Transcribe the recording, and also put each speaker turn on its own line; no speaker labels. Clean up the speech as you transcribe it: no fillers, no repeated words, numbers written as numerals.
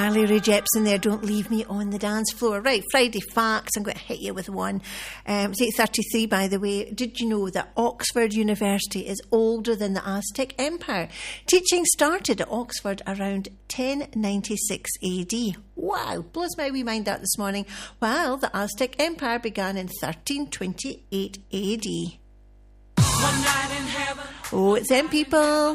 Carly Rae Jepsen there, Don't Leave Me on the Dance Floor. Right, Friday Facts, I'm going to hit you with one. It's 8:33, by the way. Did you know that Oxford University is older than the Aztec Empire? Teaching started at Oxford around 1096 AD. Wow, blows my wee mind out this morning. Well, the Aztec Empire began in 1328 AD.
One night in heaven.
Oh, it's them people.